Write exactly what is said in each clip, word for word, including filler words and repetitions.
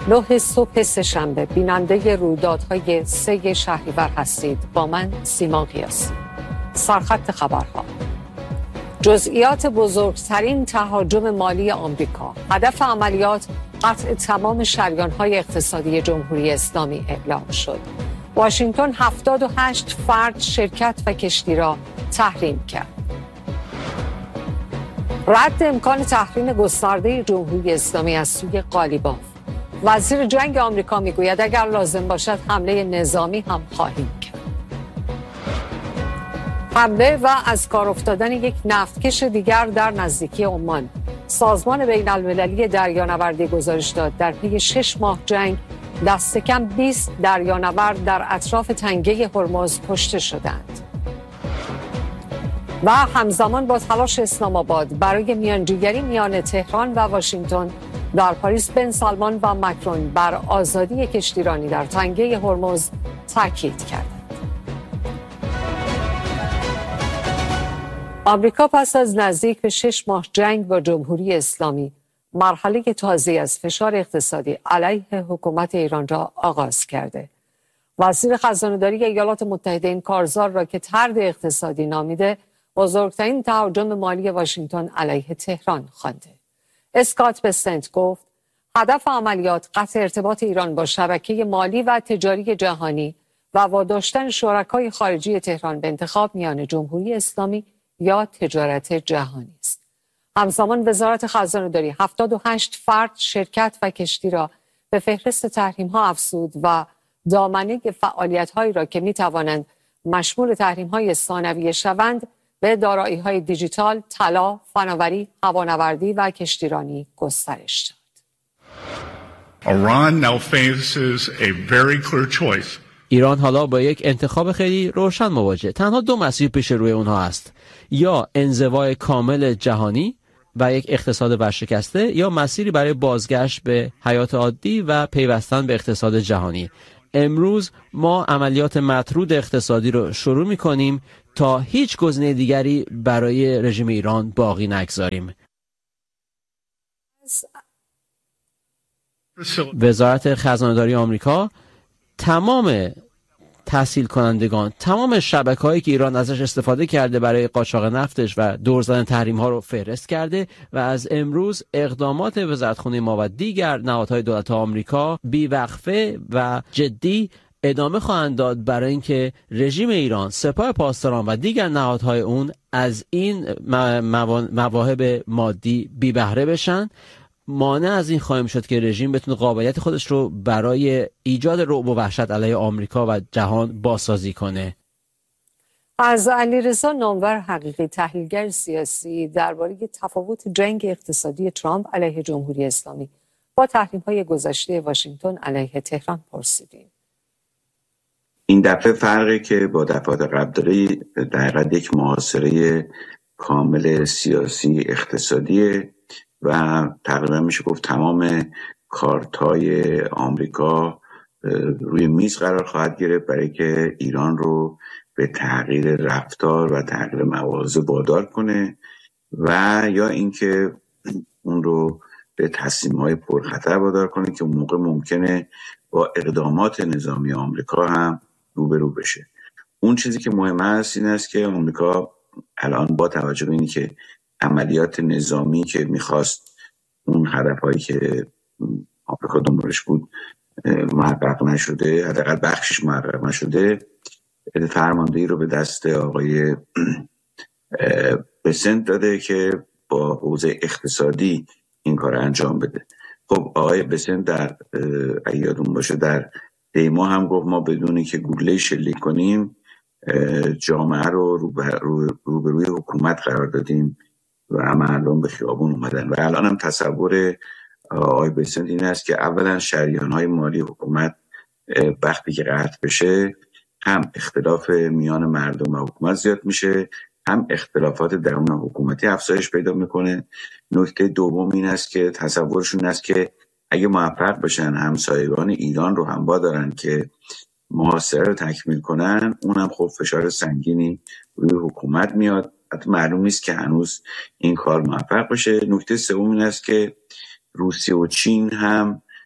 نه صبح سه‌شنبه بیننده رویدادهای سه شهریور هستید. با من سیما قیاسی. سرخط خبرها: جزئیات بزرگترین تهاجم مالی آمریکا. هدف عملیات قطع تمام شریان‌های اقتصادی جمهوری اسلامی اعلام شد. واشنگتن هفتاد و هشت فرد، شرکت و کشتی را تحریم کرد. رد امکان تحریم گسترده جمهوری اسلامی از سوی قالیباف. وزیر جنگ آمریکا میگوید اگر لازم باشد حمله نظامی هم خواهیم کرد. حمله و از کار افتادن یک نفتکش دیگر در نزدیکی عمان. سازمان بین المللی دریانوردی گزارش داد در پی شش ماه جنگ دست کم بیست دریانورد در اطراف تنگه هرمز کشته شدند. و همزمان با تلاش اسلام آباد برای میانجیگری میان تهران و واشنگتن، در پاریس بن سلمان و مکرون بر آزادی کشتیرانی در تنگه هرمز تاکید کردند. آمریکا پس از نزدیک به شش ماه جنگ با جمهوری اسلامی، مرحله تازه‌ای از فشار اقتصادی علیه حکومت ایران را آغاز کرده. وزیر خزانه‌داری ایالات متحده این کارزار را که طرد اقتصادی نامیده، بزرگترین تهاجم مالی واشنگتن علیه تهران خوانده. اسکات بسنت گفت هدف عملیات قطع ارتباط ایران با شبکه مالی و تجاری جهانی و واداشتن شرکای خارجی تهران به انتخاب میان جمهوری اسلامی یا تجارت جهانی است. همزمان وزارت خزانه‌داری هفتاد و هشت فرد، شرکت و کشتی را به فهرست تحریم‌ها افزود و دامنه فعالیت‌هایی را که می‌توانند مشمول تحریم‌های ثانویه شوند به دارایی‌های دیجیتال، طلا، فناوری، هوانوردی و کشتیرانی گسترش داد. Iran now faces a very clear choice. ایران حالا با یک انتخاب خیلی روشن مواجه. تنها دو مسیر پیش روی اونها است: یا انزوای کامل جهانی و یک اقتصاد ورشکسته، یا مسیری برای بازگشت به حیات عادی و پیوستن به اقتصاد جهانی. امروز ما عملیات مطرود اقتصادی رو شروع می‌کنیم تا هیچ گزینه دیگری برای رژیم ایران باقی نگذاریم. وزارت خزانه‌داری آمریکا تمام تحصیل کنندگان، تمام شبکه‌هایی که ایران ازش استفاده کرده برای قاچاق نفتش و دور زدن تحریم‌ها رو فهرست کرده و از امروز اقدامات وزارتخانه ما و دیگر نهادهای دولت آمریکا بی‌وقفه و جدی ادامه خواهند داد برای اینکه رژیم ایران، سپاه پاسداران و دیگر نهادهای اون از این مواهب مادی بی بهره بشن. مانع از این خواهیم شد که رژیم بتونه قابلیت خودش رو برای ایجاد رعب و وحشت علیه آمریکا و جهان بازسازی کنه. از علیرضا نامور حقیقی، تحلیلگر سیاسی، درباره تفاوت جنگ اقتصادی ترامپ علیه جمهوری اسلامی با تحریم‌های گذشته واشنگتن علیه تهران پرسیدیم. این دفعه فرقی که با دفعات قبل داره در حقیقت یک محاصره کامل سیاسی اقتصادی و تقریبا میشه گفت تمام کارت‌های آمریکا روی میز قرار خواهد گرفت برای که ایران رو به تغییر رفتار و تغییر مواضع وادار کنه و یا اینکه اون رو به تصمیم‌های پرخطر وادار کنه که اون موقع ممکنه با اقدامات نظامی آمریکا هم روبرو بشه. اون چیزی که مهم است این است که آمریکا الان با توجه به اینی که عملیات نظامی که میخواست اون هدفهایی که آمریکا دنبالش بود محقق نشده، حداقل بخشش محقق نشده، فرماندهی رو به دست آقای بسنت داده که با حوزه اقتصادی این کار انجام بده. خب آقای بسنت در اگه یادون باشه در دیما هم گفت ما بدونی که گوله شلیک کنیم جامعه رو روبروی روبروی حکومت قرار دادیم و مردم به خیابون اومدن. و الان هم تصور آقای بسنت این است که اولا شریان‌های مالی حکومت وقتی که قطع بشه هم اختلاف میان مردم و حکومت زیاد میشه، هم اختلافات درون حکومتی افزایش پیدا میکنه. نکته دوم این است که تصورشون این است که اگه موفق بشن همسایگان ایران رو هم وادارن که محاصره رو تکمیل کنن، اونم خب فشار سنگینی روی حکومت میاد. حتی معلوم نیست که هنوز این کار موفق بشه. نکته سوم این است که روسیه و چین هم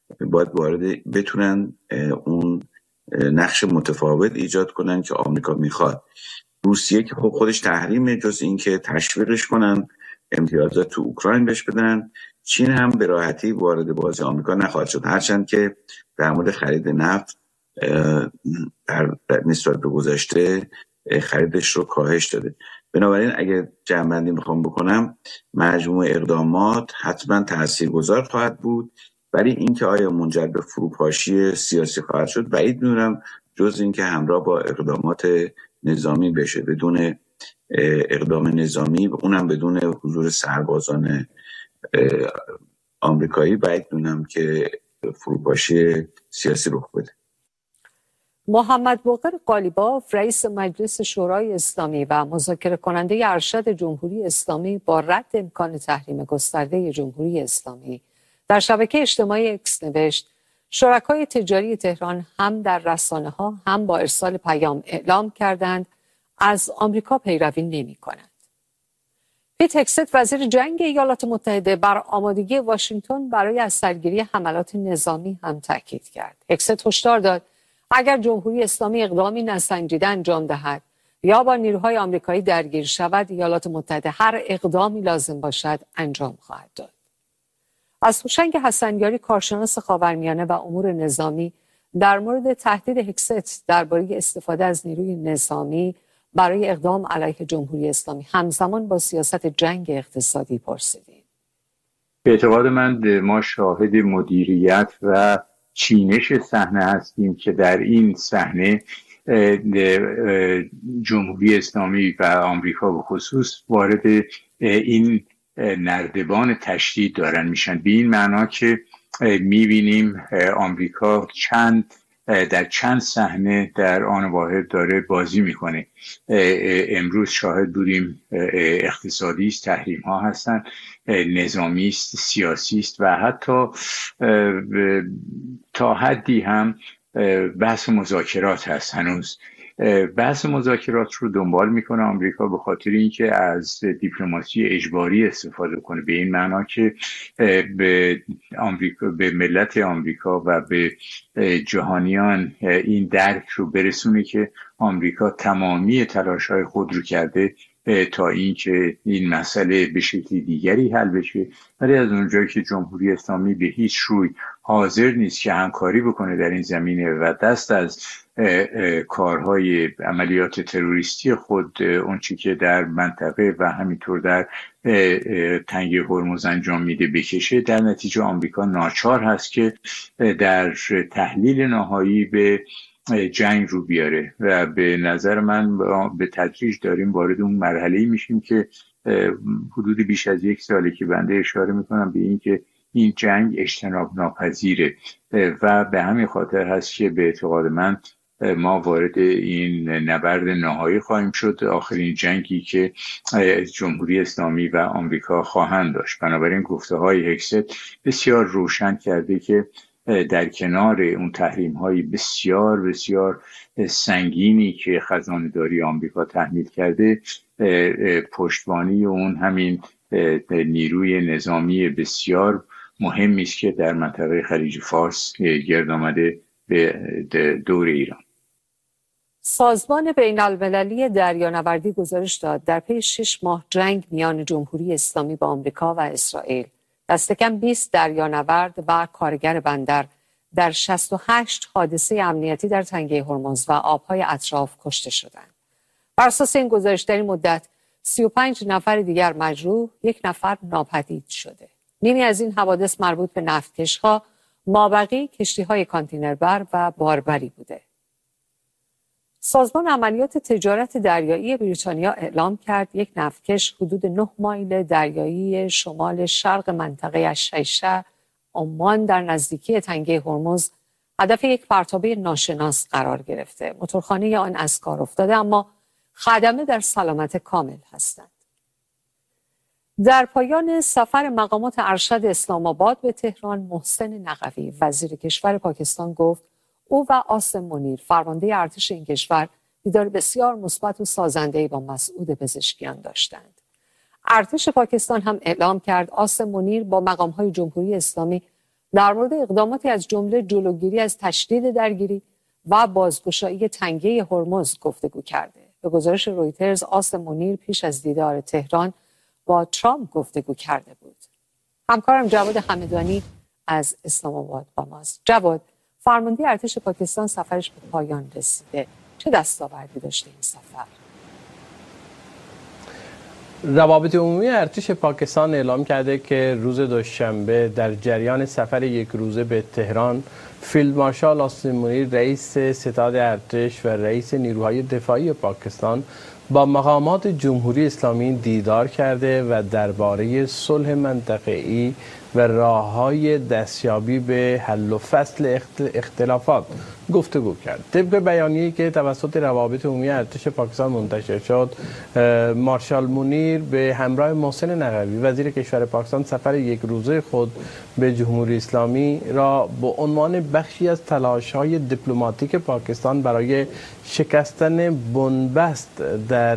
باید وارد بتونن اون نقش متفاوت ایجاد کنن که آمریکا میخواد. روسیه که خب خودش تحریمه، جز این که تشویقش کنن امتیازات تو اوکراین بهش بدن. چین هم به راحتی وارد بازی آمریکا نخواهد شد، هرچند که در مورد خرید نفت در نسبت به گذشته خریدش رو کاهش داده. بنابراین اگه جمع‌بندی میخوام بکنم، مجموع اقدامات حتما تاثیرگذار خواهد بود، ولی اینکه آیا منجر به فروپاشی سیاسی خواهد شد بعید می‌دونم، جز اینکه همراه با اقدامات نظامی بشه. بدون اقدام نظامی و اونم بدون حضور سربازان آمریکایی بعید می‌دونم که فروپاشی سیاسی رخ بده. محمد باقر قالیباف رئیس مجلس شورای اسلامی و مذاکره کننده ارشد جمهوری اسلامی با رد امکان تحریم گسترده جمهوری اسلامی در شبکه اجتماعی اکس نوشت شرکای تجاری تهران هم در رسانه‌ها هم با ارسال پیام اعلام کردند از آمریکا پیروی نمی‌کنند. پیت هگست وزیر جنگ ایالات متحده بر آمادگی واشنگتن برای از سرگیری حملات نظامی هم تاکید کرد. هگست هشدار داد اگر جمهوری اسلامی اقدامی نسنجیده انجام دهد یا با نیروهای آمریکایی درگیر شود، ایالات متحده هر اقدامی لازم باشد انجام خواهد داد. از هوشنگ حسنیاری کارشناس خاورمیانه و امور نظامی در مورد تهدید هگست درباره استفاده از نیروی نظامی برای اقدام علیه جمهوری اسلامی همزمان با سیاست جنگ اقتصادی پرسیدیم. به اعتقاد من ما شاهد مدیریت و چینش صحنه هستیم که در این صحنه جمهوری اسلامی و آمریکا به خصوص وارد این نردبان تشدید دارن میشن، به این معنا که میبینیم آمریکا چند در چند صحنه در آن واحد داره بازی میکنه. امروز شاهد بودیم اقتصادی است، تحریم ها هستن، نظامی است، سیاسی است و حتی تا حدی هم بحث مذاکرات هست. هنوز بحث مذاکرات رو دنبال میکنه آمریکا به خاطر اینکه از دیپلماسی اجباری استفاده کنه، به این معنا که به آمریکا، به ملت آمریکا و به جهانیان این درک رو برسونه که آمریکا تمامی تلاش‌های خود رو کرده تا اینکه این مسئله به شکل دیگری حل بشه، ولی از اونجایی که جمهوری اسلامی به هیچ روی حاضر نیست که همکاری بکنه در این زمینه و دست از کارهای عملیات تروریستی خود اون چی که در منطقه و همینطور در تنگه هرمز انجام میده بکشه، در نتیجه آمریکا ناچار هست که در تحلیل نهایی به جنگ رو بیاره و به نظر من به تدریج داریم وارد اون مرحله‌ای میشیم که حدود بیش از یک ساله که بنده اشاره میکنم به این که این جنگ اجتناب ناپذیره و به همین خاطر هست که به اعتقاد من ما وارد این نبرد نهایی خواهیم شد، آخرین جنگی که جمهوری اسلامی و آمریکا خواهند داشت. بنابراین گفته های هگست بسیار روشن کرده که در کنار اون تحریم های بسیار بسیار سنگینی که خزانه‌داری آمریکا تحمیل کرده، پشتوانی اون همین نیروی نظامی بسیار مهمی است که در منطقه خلیج فارس گرد آمده به دور ایران. سازمان بین المللی دریانوردی گزارش داد در پی شش ماه جنگ میان جمهوری اسلامی با آمریکا و اسرائیل دست کم بیست دریانورد و کارگر بندر در شصت و هشت حادثه امنیتی در تنگه هرمز و آبهای اطراف کشته شدند. بر اساس این گزارش در این مدت سی و پنج نفر دیگر مجروح، یک نفر ناپدید شده. نیمی از این حوادث مربوط به نفتکش‌ها، مابقی کشتی‌های کانتینربر و باربری بوده. سازمان عملیات تجارت دریایی بریتانیا اعلام کرد یک نفتکش حدود نه مایل دریایی شمال شرق منطقه الشیشه عمان در نزدیکی تنگه هرمز هدف یک پرتابه ناشناس قرار گرفته. موتورخانه آن از کار افتاده اما خدمه در سلامت کامل هستند. در پایان سفر مقامات ارشد اسلام آباد به تهران، محسن نقوی وزیر کشور پاکستان گفت او و عاصم منیر فرمانده ارتش این کشور دیدار بسیار مثبت و سازنده‌ای با مسعود پزشکیان داشتند. ارتش پاکستان هم اعلام کرد عاصم منیر با مقام‌های جمهوری اسلامی در مورد اقداماتی از جمله جلوگیری از تشدید درگیری و بازگشایی تنگه هرمز گفتگو کرده. به گزارش رویترز، آسم منیر پیش از دیدار تهران با ترامپ گفتگو کرده بود. همکارم جواد همدانی از اسلام آباد با ماست. جواد، فرمانده ارتش پاکستان سفرش به پایان رسیده. چه دستاوردی داشته این سفر؟ روابط عمومی ارتش پاکستان اعلام کرده که روز دوشنبه در جریان سفر یک روزه به تهران، فیلد مارشال آسم منیر رئیس ستاد ارتش و رئیس نیروهای دفاعی پاکستان با مقامات جمهوری اسلامی دیدار کرده و درباره صلح منطقه‌ای و راه‌های دستیابی به حل و فصل اختلافات گفتگو کرد. طبق بیانیه‌ای که توسط روابط عمومی ارتش پاکستان منتشر شد، مارشال منیر به همراه محسن نقوی وزیر کشور پاکستان سفر یک روزه خود به جمهوری اسلامی را به عنوان بخشی از تلاش‌های دیپلماتیک پاکستان برای شکستن بنبست در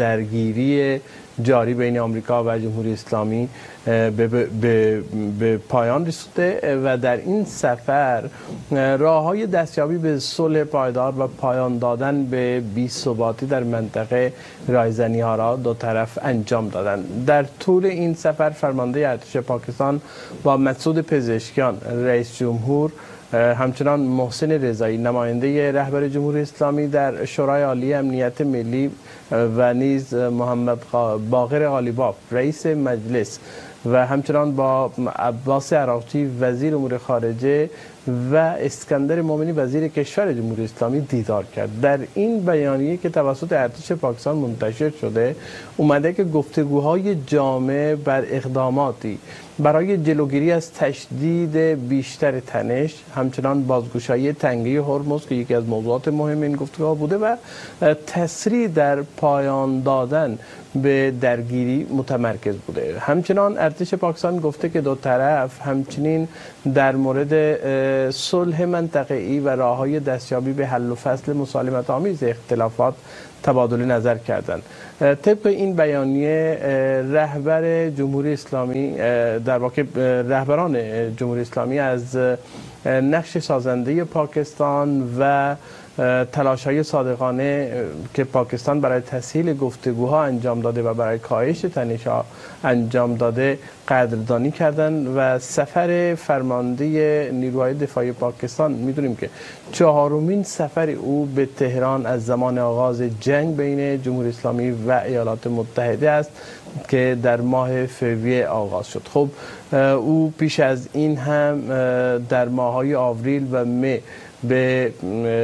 درگیری جاری بین آمریکا و جمهوری اسلامی به, به, به پایان رسیده و در این سفر راه‌های دستیابی به صلح پایدار و پایان دادن به بی‌ثباتی در منطقه رایزنی‌ها را دو طرف انجام دادند. در طول این سفر فرمانده ارتش پاکستان با مسعود پزشکیان رئیس جمهور، همچنان محسن رضایی نماینده رهبر جمهوری اسلامی در شورای عالی امنیت ملی و نیز محمد باقر قالیباف رئیس مجلس و همچنان با عباس عراقچی وزیر امور خارجه و اسکندر مومنی وزیر کشور جمهوری اسلامی دیدار کرد. در این بیانیه که توسط ارتش پاکستان منتشر شده اومده که گفتگوهای جامع بر اقداماتی برای جلوگیری از تشدید بیشتر تنش، همچنان بازگشایی تنگه هرمز که یکی از موضوعات مهم این گفتگوها بوده و تسریع در پایان دادن به درگیری متمرکز بوده. همچنان ارتش پاکستان گفته که دو طرف همچنین در مورد صلح منطقه‌ای و راه‌های دستیابی به حل و فصل مسالمت آمیز اختلافات تبادل نظر کردند. طبق این بیانیه رهبر جمهوری اسلامی، در واقع رهبران جمهوری اسلامی از نقش سازنده پاکستان و تلاش‌های صادقانه که پاکستان برای تسهیل گفتگوها انجام داده و برای کاهش تنش‌ها انجام داده قدردانی کردند و سفر فرمانده نیروهای دفاعی پاکستان، می‌دونیم که چهارمین سفر او به تهران از زمان آغاز جنگ بین جمهوری اسلامی و ایالات متحده است که در ماه فوریه آغاز شد. خب او پیش از این هم در ماه‌های آوریل و مه به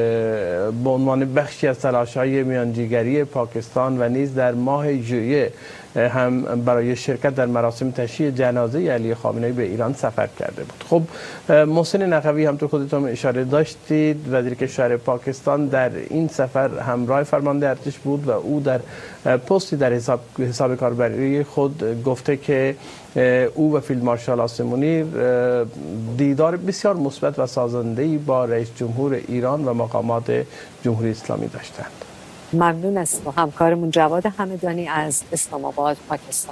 به عنوان بخشی از تلاش‌های میانجیگری پاکستان و نیز در ماه ژوئیه هم برای شرکت در مراسم تشییع جنازه علی خامنه‌ای به ایران سفر کرده بود. خب محسن نقوی همونطور خودتون اشاره داشتید وزیر کشور پاکستان در این سفر همراه فرمانده ارتش بود و او در پستی در حساب حساب کاربری خود گفته که او و فیلد مارشال آسم منیر دیدار بسیار مثبت و سازنده‌ای با رئیس جمهور ایران و مقامات جمهوری اسلامی داشتند. ممنون از همکارمون جواد همدانی از اسلام آباد، پاکستان.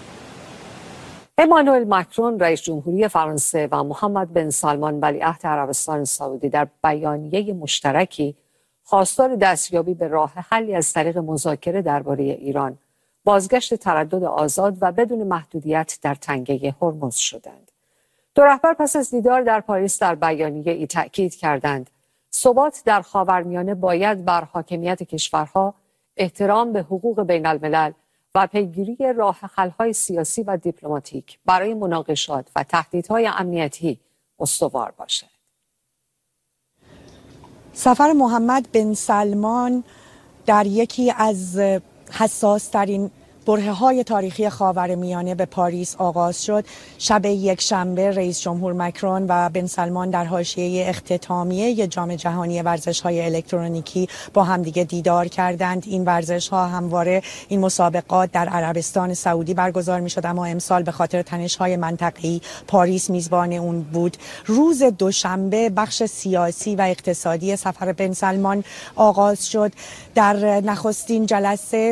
امانوئل ماکرون رئیس جمهوری فرانسه و محمد بن سلمان ولیعهد عربستان سعودی در بیانیه مشترکی خواستار دستیابی به راه حلی از طریق مذاکره درباره ایران، بازگشت تردد آزاد و بدون محدودیت در تنگه هرمز شدند. دو رهبر پس از دیدار در پاریس در بیانیه ای تأکید کردند ثبات در خاورمیانه باید بر حاکمیت کشورها، احترام به حقوق بین الملل و پیگیری راه حل‌های سیاسی و دیپلماتیک برای مناقشات و تهدیدهای امنیتی استوار باشد. سفر محمد بن سلمان در یکی از حساس‌ترین برهه‌های تاریخی خاورمیانه به پاریس آغاز شد. شب یک شنبه رئیس جمهور ماکرون و بن سلمان در حاشیه اختتامیه جام جهانی ورزش‌های الکترونیکی با همدیگه دیدار کردند. این ورزش‌ها همواره این مسابقات در عربستان سعودی برگزار می‌شد، اما امسال به خاطر تنش‌های منطقه‌ای پاریس میزبان اون بود. روز دوشنبه بخش سیاسی و اقتصادی سفر بن سلمان آغاز شد. در نخستین جلسه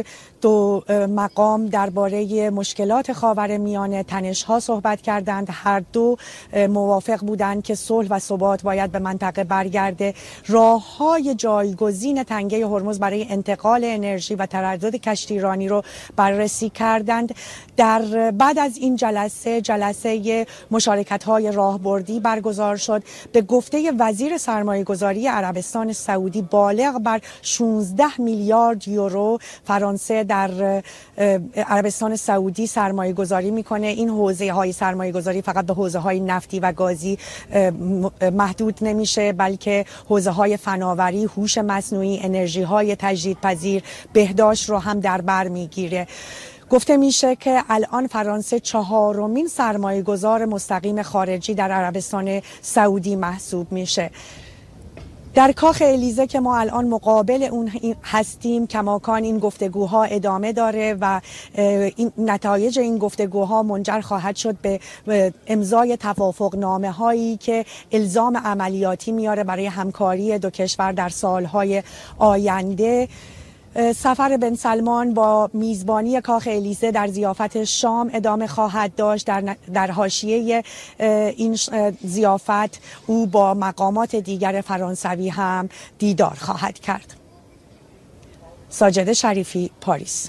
دو مقام درباره مشکلات خاورمیانه، تنش‌ها صحبت کردند. هر دو موافق بودند که صلح و ثبات باید به منطقه برگرده. راه‌های جایگزین تنگه هرمز برای انتقال انرژی و تردد کشتیرانی رو بررسی کردند. در بعد از این جلسه جلسه مشارکت‌های راهبردی برگزار شد. به گفته وزیر سرمایه‌گذاری عربستان سعودی، بالغ بر شانزده میلیارد یورو فرانسه در عربستان سعودی سرمایه گذاری میکنه. این حوزه های سرمایه گذاری فقط به حوزه های نفتی و گازی محدود نمیشه، بلکه حوزه های فناوری، هوش مصنوعی، انرژی های تجدیدپذیر، بهداشت رو هم در بر میگیره. گفته میشه که الان فرانسه چهارمین سرمایه گذار مستقیم خارجی در عربستان سعودی محسوب میشه. در کاخ الیزه که ما الان مقابل اون هستیم، کماکان این گفتگوها ادامه داره و این نتایج این گفتگوها منجر خواهد شد به امضای توافق نامه هایی که الزام عملیاتی میاره برای همکاری دو کشور در سالهای آینده. سفر بن سلمان با میزبانی کاخ الیزه در ضیافت شام ادامه خواهد داشت. در در حاشیه این ضیافت او با مقامات دیگر فرانسوی هم دیدار خواهد کرد. ساجده شریفی، پاریس.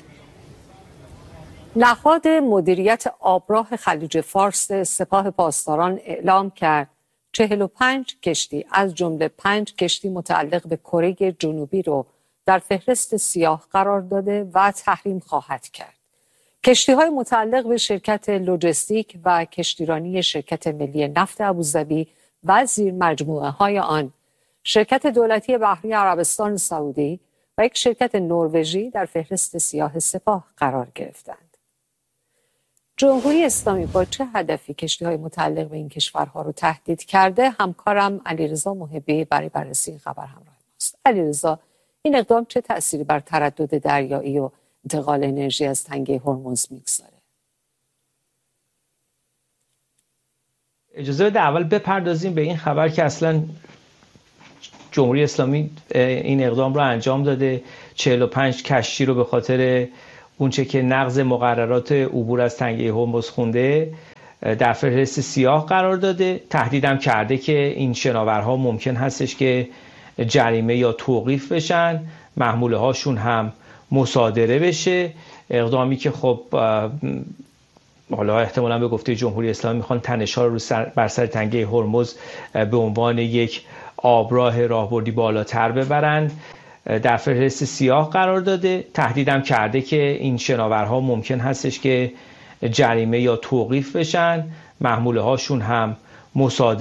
نهاد مدیریت آبراه خلیج فارس سپاه پاسداران اعلام کرد چهل و پنج کشتی از جمله پنج کشتی متعلق به کره جنوبی رو در فهرست سیاه قرار داده و تحریم خواهد کرد. کشتی‌های متعلق به شرکت لوجستیک و کشتیرانی شرکت ملی نفت ابوظبی و زیر مجموعه‌های آن، شرکت دولتی بحری عربستان سعودی و یک شرکت نروژی در فهرست سیاه سپاه قرار گرفتند. جمهوری اسلامی با چه هدفی کشتی‌های متعلق به این کشورها رو تهدید کرده؟ همکارم علیرضا محبی برای بررسی این خبر همراه ماست. علیرضا، این اقدام چه تأثیری بر تردد دریایی و انتقال انرژی از تنگه هرمز میگذاره؟ اجازه بده اول بپردازیم به این خبر که اصلا جمهوری اسلامی این اقدام رو انجام داده. چهل و پنج کشتی رو به خاطر اونچه که نقض مقررات عبور از تنگه هرمز خونده در فهرست سیاه قرار داده. تهدیدم کرده که این شناورها ممکن هستش که جریمه یا توقیف بشن، محموله هاشون هم مصادره بشه. اقدامی که خب حالا احتمالاً به گفته جمهوری اسلامی میخوان تنش‌ها رو سر بر سر تنگه هرمز به عنوان یک آبراه راهبردی بالاتر ببرند. در فهرست سیاه قرار داده. تهدیدم کرده که این شناورها ممکن هستش که جریمه یا توقیف بشن، محموله هاشون هم مصادره